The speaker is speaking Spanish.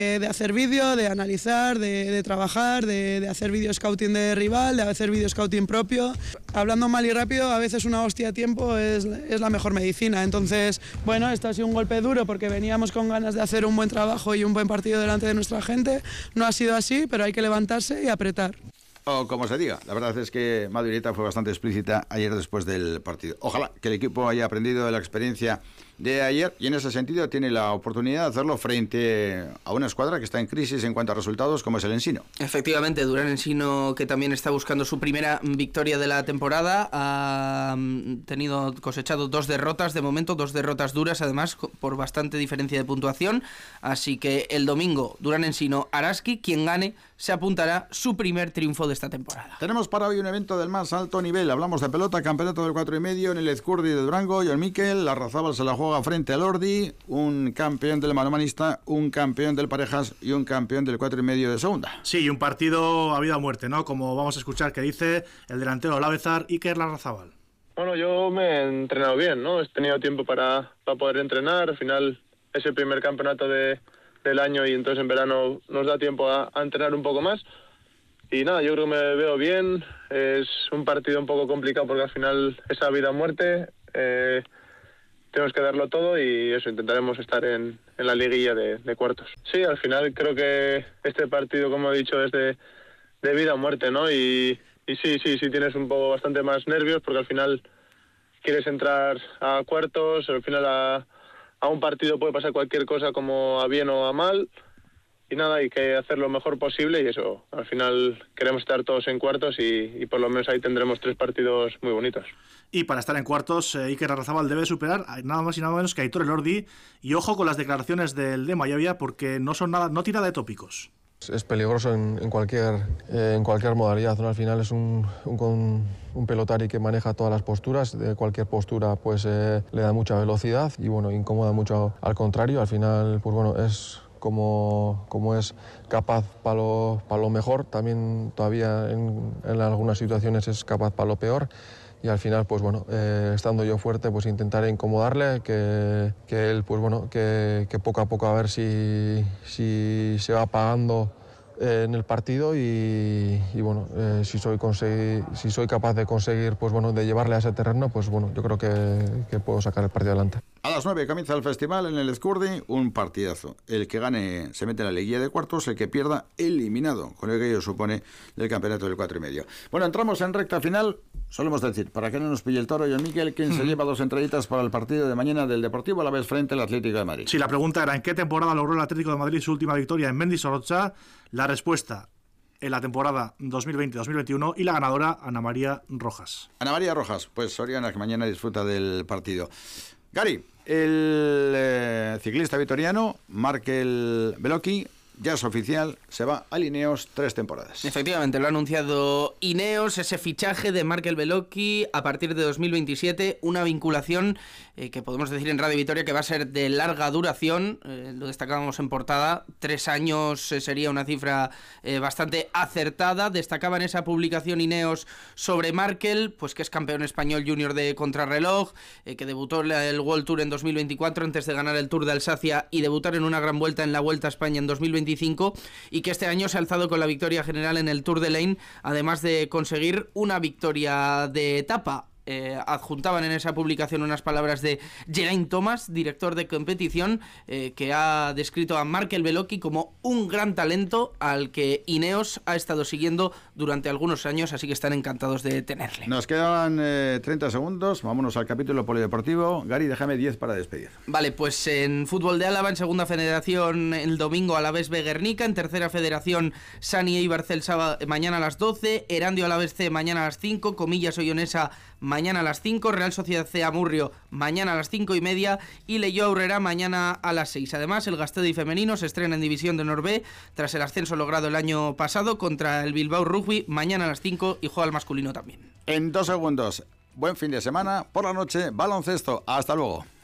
De hacer vídeo, de analizar, de trabajar, de hacer vídeo scouting de rival, de hacer vídeo scouting propio. Hablando mal y rápido, a veces una hostia a tiempo es la mejor medicina. Entonces, bueno, esto ha sido un golpe duro porque veníamos con ganas de hacer un buen trabajo y un buen partido delante de nuestra gente. No ha sido así, pero hay que levantarse y apretar. O como se diga, la verdad es que Madurita fue bastante explícita ayer después del partido. Ojalá que el equipo haya aprendido de la experiencia de ayer y en ese sentido tiene la oportunidad de hacerlo frente a una escuadra que está en crisis en cuanto a resultados como es el Ensino. Efectivamente, Durán Ensino, que también está buscando su primera victoria de la temporada, ha cosechado 2 derrotas de momento, 2 derrotas duras además por bastante diferencia de puntuación, así que el domingo Durán Ensino Araski, quien gane se apuntará su primer triunfo de esta temporada. Tenemos para hoy un evento del más alto nivel. Hablamos de pelota, campeonato del 4,5 en el Ezcurdi de Durango. John Miquel, Larrazábal se la juega frente al Ordi, un campeón del manomanista, un campeón del parejas y un campeón del 4,5 de segunda. Sí, un partido a vida o muerte, ¿no? Como vamos a escuchar que dice el delantero Olavezar, Iker Larrazábal. Bueno, yo me he entrenado bien, ¿no? He tenido tiempo para poder entrenar. Al final es el primer campeonato del año y entonces en verano nos da tiempo a entrenar un poco más. Y nada, yo creo que me veo bien. Es un partido un poco complicado porque al final es a vida o muerte. Tenemos que darlo todo y eso, intentaremos estar en la liguilla de cuartos. Sí, al final creo que este partido, como he dicho, es de vida o muerte, ¿no? Y sí, tienes un poco bastante más nervios porque al final quieres entrar a cuartos, al final a un partido puede pasar cualquier cosa como a bien o a mal. Y nada, hay que hacer lo mejor posible y eso, al final queremos estar todos en cuartos y por lo menos ahí tendremos 3 partidos muy bonitos. Y para estar en cuartos, Iker Larrazábal debe superar nada más y nada menos que a Aitor Elordi. Y ojo con las declaraciones del de Mayavia porque no tira de tópicos. Es peligroso en cualquier modalidad, ¿no? Al final es un pelotari que maneja todas las posturas, de cualquier postura pues le da mucha velocidad y bueno, incomoda mucho al contrario. Al final pues bueno, es como es capaz para lo mejor, también todavía en algunas situaciones es capaz para lo peor. Y al final, pues bueno, estando yo fuerte, pues intentaré incomodarle, que él, pues bueno, que poco a poco a ver si se va apagando en el partido y bueno, si soy capaz de conseguir, pues bueno, de llevarle a ese terreno, pues bueno, yo creo que puedo sacar el partido adelante. A las 9 comienza el festival en el Ezcurdi, un partidazo. El que gane se mete en la liguilla de cuartos, el que pierda eliminado, con lo que ello supone del campeonato del 4,5. Bueno, entramos en recta final, solemos decir, para que no nos pille el toro, John Miquel, quien se lleva 2 entraditas para el partido de mañana del Deportivo Alavés frente al Atlético de Madrid. Sí, la pregunta era, ¿en qué temporada logró el Atlético de Madrid su última victoria en Mendizorroza? La respuesta, en la temporada 2020-2021 y la ganadora, Ana María Rojas. Ana María Rojas, pues Soriana, que mañana disfruta del partido. Gary, el ciclista vitoriano, Markel Belocchi, ya es oficial, se va a Ineos 3 temporadas. Efectivamente, lo ha anunciado Ineos, ese fichaje de Markel Belocchi a partir de 2027, una vinculación que podemos decir en Radio Vitoria que va a ser de larga duración, lo destacábamos en portada, 3 años sería una cifra bastante acertada. Destacaba en esa publicación Ineos sobre Markel, pues que es campeón español junior de contrarreloj, que debutó en el World Tour en 2024 antes de ganar el Tour de Alsacia y debutar en una gran vuelta en la Vuelta a España en 2025, y que este año se ha alzado con la victoria general en el Tour de Lane, además de conseguir una victoria de etapa. Adjuntaban en esa publicación unas palabras de Geraint Thomas, director de competición, que ha descrito a Markel Belocchi como un gran talento al que Ineos ha estado siguiendo durante algunos años, así que están encantados de tenerle. Nos quedan 30 segundos, vámonos al capítulo polideportivo. Gary, déjame 10 para despedir. Vale, pues en fútbol de Álava, en segunda federación, el domingo Alavés B Guernica, en tercera federación Sani Eibar el sábado, mañana a las 12, Erandio Alavés C mañana a las 5, Comillas Ollonesa mañana a las 5, Real Sociedad C Amurrio mañana a las 5:30 y Leioa Aurrera mañana a las 6. Además, el Gastedi femenino se estrena en División de Honor B tras el ascenso logrado el año pasado contra el Bilbao Rugby mañana a las 5 y juega el masculino también. En 2 segundos, buen fin de semana, por la noche, baloncesto, hasta luego.